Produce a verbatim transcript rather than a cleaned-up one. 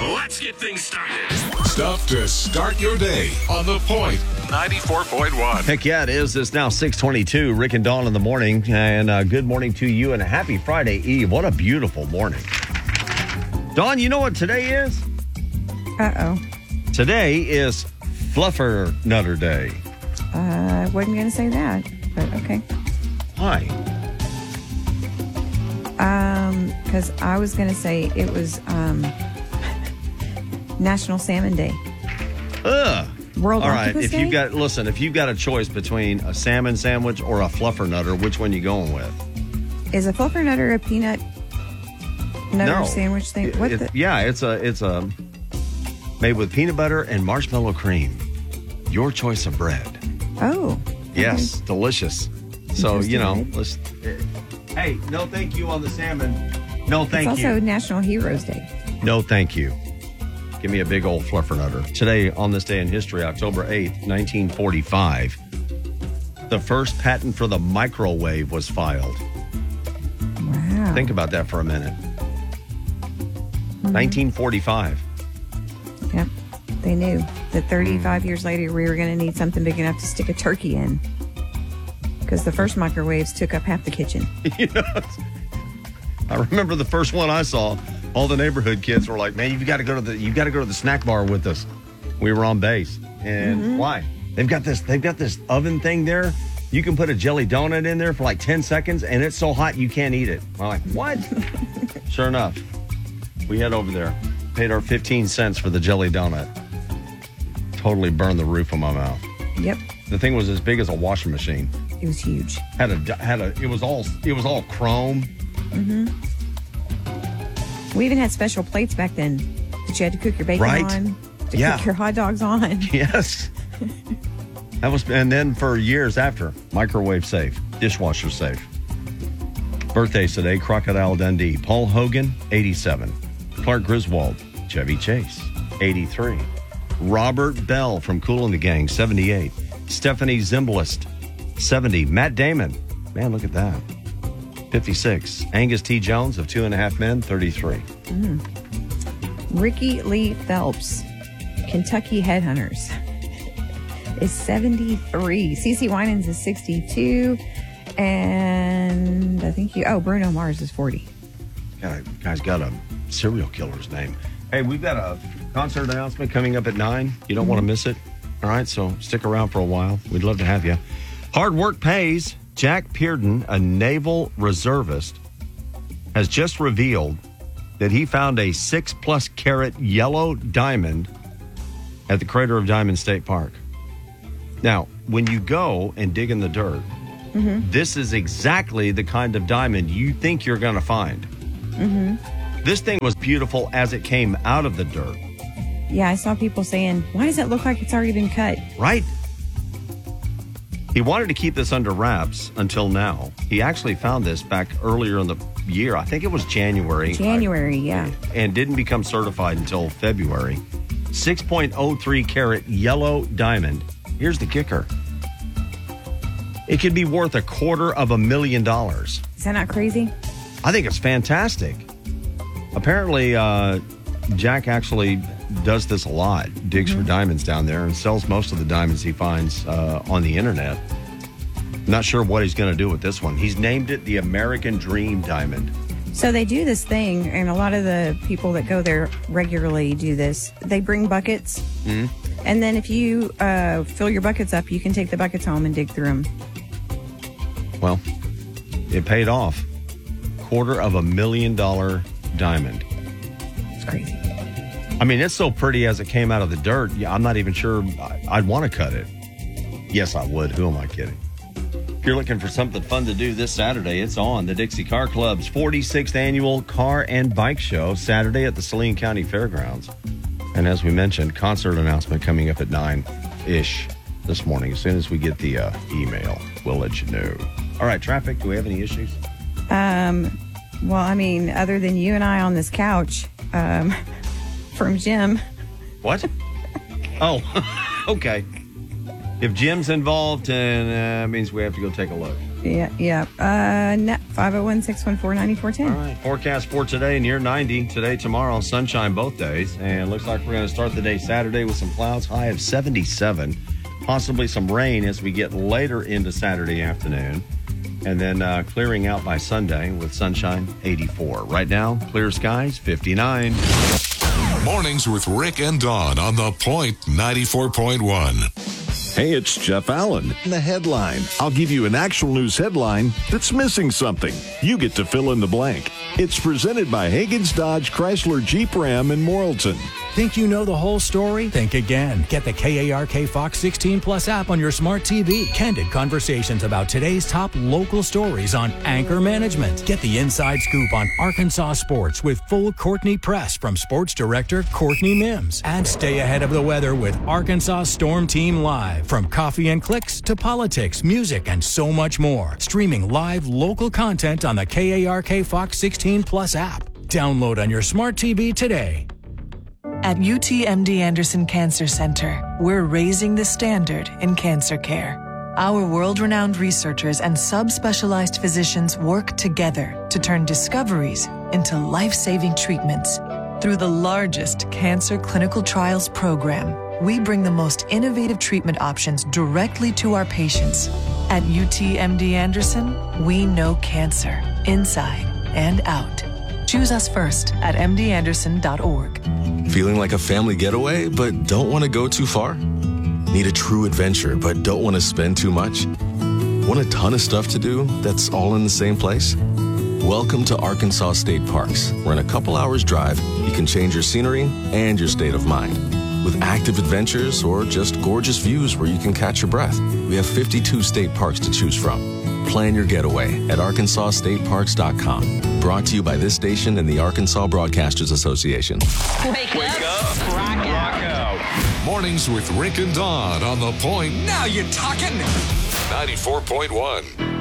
Let's get things started. Stuff to start your day on The Point ninety-four point one. Heck yeah, it is. It's now six twenty-two. Rick and Dawn in the morning. And uh, good morning to you and a happy Friday Eve. What a beautiful morning. Dawn, you know what today is? Uh-oh. Today is Fluffer Nutter Day. Uh, I wasn't going to say that, but okay. Why? Um, because I was going to say it was um, National Salmon Day. Ugh. World All right, Octopus if Day? you've got, listen, if you've got a choice between a salmon sandwich or a Fluffer Nutter, which one you going with? Is a fluffer nutter a peanut nutter No. sandwich thing? It- What it- the? Yeah, it's a it's a made with peanut butter and marshmallow cream. Your choice of bread. Oh. Yes, delicious. So, you know, Interesting. let's. Hey, no thank you on the salmon. No thank It's also you. National Heroes Day. No thank you. Give me a big old fluffer nutter. Today, on this day in history, October eighth, nineteen forty-five, the first patent for the microwave was filed. Wow. Think about that for a minute. nineteen forty-five. Yep. They knew that thirty-five years later we were going to need something big enough to stick a turkey in. Because the first microwaves took up half the kitchen. You know, I remember the first one I saw. All the neighborhood kids were like, "Man, you've got to go to the you got to go to the snack bar with us." We were on base, and Mm-hmm. why? They've got this. They've got this oven thing there. You can put a jelly donut in there for like ten seconds, and it's so hot you can't eat it. I'm like, what? Sure enough, we head over there, paid our fifteen cents for the jelly donut. Totally burned the roof of my mouth. Yep. The thing was as big as a washing machine. It was huge. Had a had a. It was all it was all chrome. We even had special plates back then that you had to cook your bacon Right. on, to Yeah. cook your hot dogs on. Yes. That was, and then for years after, microwave safe, dishwasher safe. Birthdays today: Crocodile Dundee, Paul Hogan, eighty-seven, Clark Griswold, Chevy Chase, eighty-three, Robert Bell from Kool and the Gang, seventy-eight, Stephanie Zimbalist, seventy, Matt Damon, man, look at that, fifty-six, Angus T. Jones of Two and a Half Men, thirty-three. Ricky Lee Phelps, Kentucky Headhunters, is seventy-three. CeCe Winans is sixty-two. And I think you, oh, Bruno Mars is forty. Got a, guy's got a serial killer's name. Hey, we've got a concert announcement coming up at nine. You don't want to miss it. All right, so stick around for a while. We'd love to have you. Hard work pays. Jack Pearden, a naval reservist, has just revealed that he found a six plus carat yellow diamond at the crater of Diamond State Park. Now, when you go and dig in the dirt, this is exactly the kind of diamond you think you're going to find. This thing was beautiful as it came out of the dirt, Yeah, I saw people saying, why does it look like it's already been cut? right? He wanted to keep this under wraps until now. He actually found this back earlier in the year. I think it was January. January, yeah. And didn't become certified until February. six point oh three carat yellow diamond. Here's the kicker. It could be worth a quarter of a million dollars. Is that not crazy? I think it's fantastic. Apparently, uh, Jack actually does this a lot, digs for diamonds down there and sells most of the diamonds he finds uh, on the internet. Not sure what he's going to do with this one. He's named it the American Dream Diamond. So they do this thing, and a lot of the people that go there regularly do this. They bring buckets, and then if you uh, fill your buckets up, you can take the buckets home and dig through them. Well, it paid off. Quarter of a million dollar diamond. It's crazy. I mean, it's so pretty as it came out of the dirt. Yeah, I'm not even sure I- I'd want to cut it. Yes, I would. Who am I kidding? If you're looking for something fun to do this Saturday, it's on the Dixie Car Club's forty-sixth annual Car and Bike Show, Saturday at the Saline County Fairgrounds. And as we mentioned, concert announcement coming up at nine-ish this morning. As soon as we get the uh, email, we'll let you know. All right, traffic, do we have any issues? Um, well, I mean, other than you and I on this couch um, from Jim. What? Oh, okay. If Jim's involved, then uh, it means we have to go take a look. Yeah, yeah. Uh, five oh one, six one four, nine four one oh. All right. Forecast for today, near ninety. Today, tomorrow, sunshine both days. And looks like we're going to start the day Saturday with some clouds, high of seventy-seven. Possibly some rain as we get later into Saturday afternoon. And then uh, clearing out by Sunday with sunshine, eighty-four. Right now, clear skies, fifty-nine. Mornings with Rick and Dawn on The Point ninety-four point one. Hey, it's Jeff Allen. The headline. I'll give you an actual news headline that's missing something. You get to fill in the blank. It's presented by Hagen's Dodge Chrysler Jeep Ram in Morrilton. Think you know the whole story? Think again. Get the K A R K Fox sixteen Plus app on your smart T V. Candid conversations about today's top local stories on Anchor Management. Get the inside scoop on Arkansas sports with full Courtney Press from sports director Courtney Mims. And stay ahead of the weather with Arkansas Storm Team Live. From coffee and clicks to politics, music, and so much more. Streaming live local content on the K A R K Fox sixteen Plus app. Download on your smart T V today. At U T M D Anderson Cancer Center, we're raising the standard in cancer care. Our world-renowned researchers and subspecialized physicians work together to turn discoveries into life-saving treatments. Through the largest cancer clinical trials program, we bring the most innovative treatment options directly to our patients. At U T M D Anderson, we know cancer inside and out. Choose us first at m d anderson dot org. Feeling like a family getaway, but don't want to go too far? Need a true adventure, but don't want to spend too much? Want a ton of stuff to do that's all in the same place? Welcome to Arkansas State Parks, where in a couple hours drive, you can change your scenery and your state of mind. With active adventures or just gorgeous views where you can catch your breath. We have fifty-two state parks to choose from. Plan your getaway at arkansas state parks dot com. Brought to you by this station and the Arkansas Broadcasters Association. Wake, Wake up, up. Rock, out. rock out. Mornings with Rick and Dawn on The Point Now you're talking. ninety-four point one.